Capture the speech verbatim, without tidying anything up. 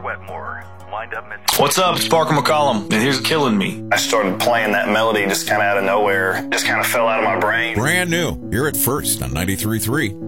Wetmore. Wind up missing. What's up? It's Parker McCollum, and here's Killing Me. I started playing that melody just kind of out of nowhere. Just kind of fell out of my brain. Brand new, here at First on ninety-three point three.